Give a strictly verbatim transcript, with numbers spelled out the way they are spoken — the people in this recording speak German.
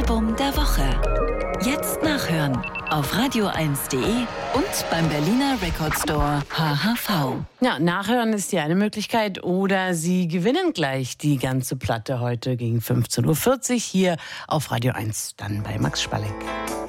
Album der Woche. Jetzt nachhören auf radio eins punkt de und beim Berliner Record Store H H V. Ja, nachhören ist die eine Möglichkeit oder Sie gewinnen gleich die ganze Platte heute gegen fünfzehn Uhr vierzig hier auf Radio eins, dann bei Max Spalleck.